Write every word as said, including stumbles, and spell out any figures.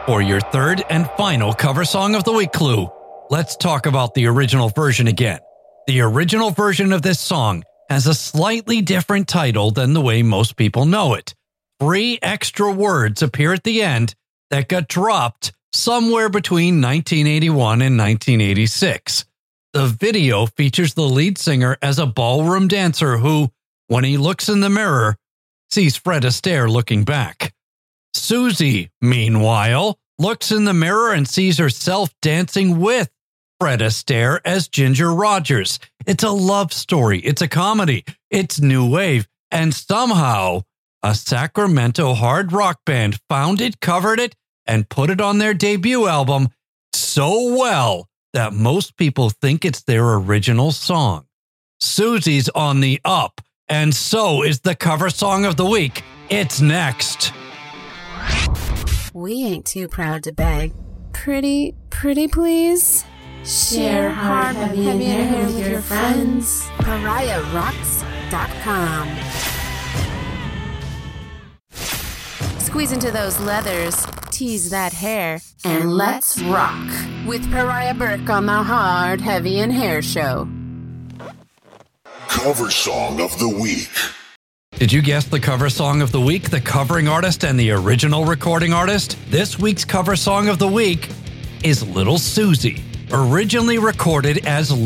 For your third and final cover song of the week clue, let's talk about the original version again. The original version of this song has a slightly different title than the way most people know it. Three extra words appear at the end that got dropped somewhere between nineteen eighty-one and nineteen eighty-six. The video features the lead singer as a ballroom dancer who, when he looks in the mirror, sees Fred Astaire looking back. Susie, meanwhile, looks in the mirror and sees herself dancing with Fred Astaire as Ginger Rogers. It's a love story. It's a comedy. It's new wave. And somehow, a Sacramento hard rock band found it, covered it, and put it on their debut album so well that most people think it's their original song. Susie's on the up, and so is the cover song of the week. It's next. We ain't too proud to beg. Pretty, pretty please? Share hard, heavy, heavy, and hair with your friends. Pariah Rocks dot com. Squeeze into those leathers, tease that hair, and let's rock with Pariah Burke on the Hard, Heavy, and Hair Show. Cover Song of the Week. Did you guess the cover song of the week, the covering artist, and the original recording artist? This week's cover song of the week is Little Susie, originally recorded as